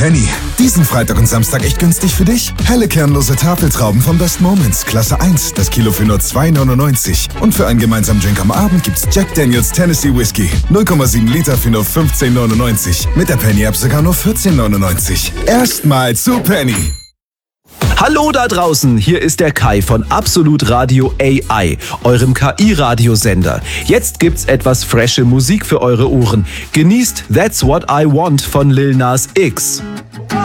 Penny. Diesen Freitag und Samstag echt günstig für dich? Helle kernlose Tafeltrauben von Best Moments, Klasse 1, das Kilo für nur 2,99. Und für einen gemeinsamen Drink am Abend gibt's Jack Daniels Tennessee Whiskey. 0,7 Liter für nur 15,99. Mit der Penny-App sogar nur 14,99. Erstmal zu Penny. Hallo da draußen, hier ist der Kai von Absolut Radio AI, eurem KI-Radiosender. Jetzt gibt's etwas frische Musik für eure Ohren. Genießt That's What I Want von Lil Nas X.